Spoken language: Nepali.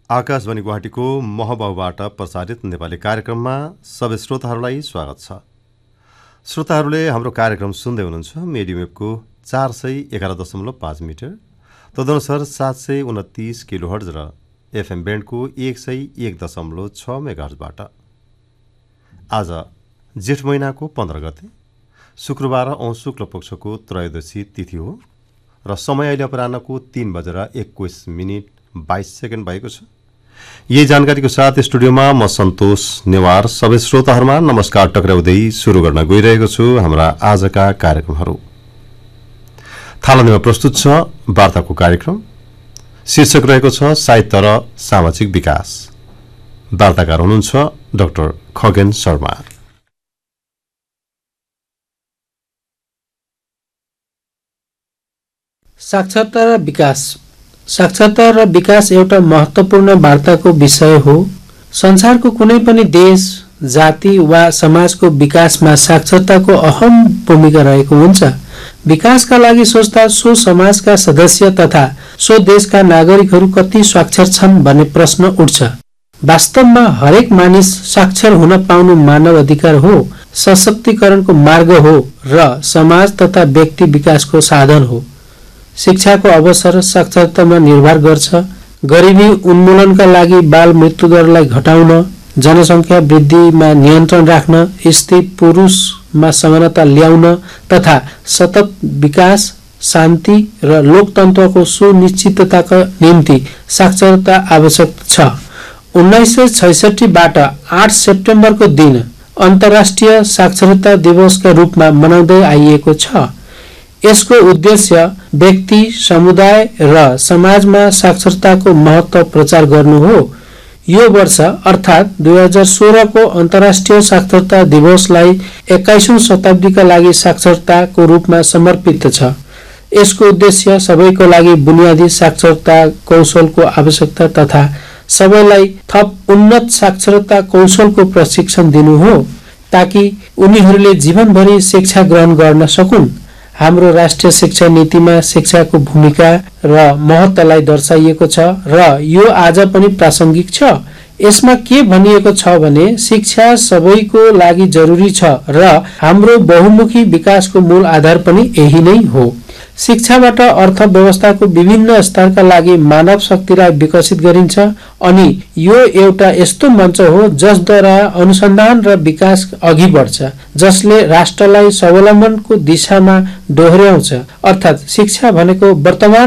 आकाशवाणी गुवाहाटीको महबाबुबाट प्रसारित नेपाली कार्यक्रममा सबै श्रोताहरूलाई स्वागत छ। श्रोताहरूले हाम्रो कार्यक्रम सुन्दै हुनुहुन्छ मिडियम वेभको 411.5 मिटर, तदनुसार 729 किलोहर्ज र एफएम ब्यान्डको 101.6 मेगाहर्जबाट। आज जेठ महिनाको 15 गते शुक्रबार औं शुक्ल पक्षको त्रयोदशी तिथि हो र समय अहिले अपराह्नको 3:21 भएको छ। यही जानकारीको साथ स्टुडियोमा म सन्तोष नेवार सबै श्रोताहरूमा नमस्कार टक्राउँदै सुरु गर्न गइरहेको छु हाम्रा आजका कार्यक्रमहरू। थालनीमा प्रस्तुत छ वार्ताको कार्यक्रम। शीर्षक रहेको छ साहित्य र सामाजिक विकास। वार्ताकार हुनुहुन्छ डाक्टर खगेन शर्मा। साक्षरता र विकास। साक्षरता र विकास एउटा महत्त्वपूर्ण वार्ताको विषय हो। संसारको कुनै पनि देश, जाति वा समाजको विकासमा साक्षरताको अहम भूमिका रहेको हुन्छ। विकासका लागि सोच्दा सो समाजका सदस्य तथा सो देशका नागरिकहरू कति साक्षर छन् भन्ने प्रश्न उठ्छ। वास्तवमा हरेक मानिस साक्षर हुन पाउनु मानव अधिकार हो, सशक्तिकरणको मार्ग हो र समाज तथा व्यक्ति विकासको साधन हो। शिक्षाको अवसर साक्षरतामा निर्भर गर्छ। गरिबी उन्मूलनका लागि बाल मृत्यु दरलाई घटाउन, जनसङ्ख्या वृद्धिमा नियन्त्रण राख्न, स्त्री पुरुषमा समानता ल्याउन तथा सतत विकास, शान्ति र लोकतन्त्रको सुनिश्चितताका निम्ति साक्षरता आवश्यक छ। 1966बाट 8 सेप्टेम्बरको दिन अन्तर्राष्ट्रिय साक्षरता दिवसका रूपमा मनाउँदै आइएको छ। यसको उद्देश्य व्यक्ति, समुदाय र समाजमा साक्षरताको महत्त्व प्रचार गर्नु हो। यो वर्ष अर्थात् 2016 को अन्तर्राष्ट्रिय साक्षरता दिवसलाई 21औं शताब्दीका लागि साक्षरताको रूपमा समर्पित छ। यसको उद्देश्य सबैको लागि बुनियादी साक्षरता कौशलको आवश्यकता तथा सबैलाई थप उन्नत साक्षरता कौशलको प्रशिक्षण दिनु हो, ताकि उनीहरूले जीवनभरि शिक्षा ग्रहण गर्न सकुन्। हाम्रो राष्ट्रिय शिक्षा नीतिमा शिक्षाको भूमिका र महत्त्वलाई दर्शाइएको छ र यो आज पनि प्रासङ्गिक छ। यसमा के भनिएको छ भने शिक्षा सबैको लागि जरुरी छ र हाम्रो बहुमुखी विकासको मूल आधार पनि यही नै हो। शिक्षाबाट अर्थव्यवस्थाको विभिन्न स्तरका लागि मानव शक्तिलाई विकसित गरिन्छ अनि यो एउटा यस्तो मञ्च हो जसद्वारा अनुसन्धान र विकास अघि बढ्छ, जसले राष्ट्रलाई स्वावलम्बनको दिशामा डोर्याउँछ। अर्थात् शिक्षा भनेको वर्तमान